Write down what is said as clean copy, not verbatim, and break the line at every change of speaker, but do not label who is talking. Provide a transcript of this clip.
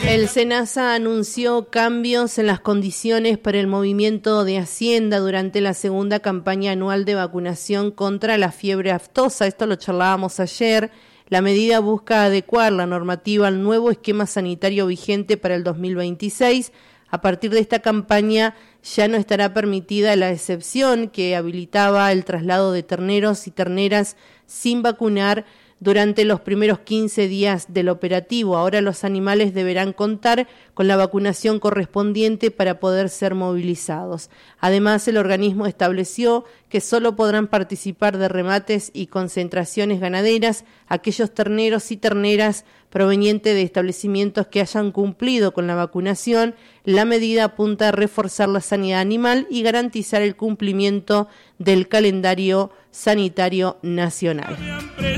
El SENASA anunció cambios en las condiciones para el movimiento de Hacienda durante la segunda campaña anual de vacunación contra la fiebre aftosa. Esto lo charlábamos ayer. La medida busca adecuar la normativa al nuevo esquema sanitario vigente para el 2026. A partir de esta campaña ya no estará permitida la excepción que habilitaba el traslado de terneros y terneras sin vacunar durante los primeros 15 días del operativo. Ahora los animales deberán contar con la vacunación correspondiente para poder ser movilizados. Además, el organismo estableció que solo podrán participar de remates y concentraciones ganaderas aquellos terneros y terneras provenientes de establecimientos que hayan cumplido con la vacunación. La medida apunta a reforzar la sanidad animal y garantizar el cumplimiento del calendario sanitario nacional.